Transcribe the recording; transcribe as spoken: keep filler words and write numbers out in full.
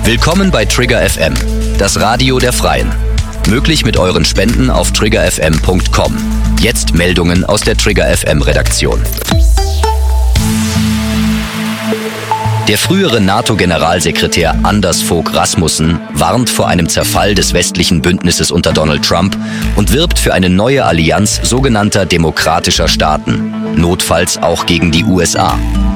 Willkommen bei Trigger F M, das Radio der Freien. Möglich mit euren Spenden auf trigger f m punkt com. Jetzt Meldungen aus der Trigger F M Redaktion. Der frühere NATO-Generalsekretär Anders Fogh Rasmussen warnt vor einem Zerfall des westlichen Bündnisses unter Donald Trump und wirbt für eine neue Allianz sogenannter demokratischer Staaten, notfalls auch gegen die U S A.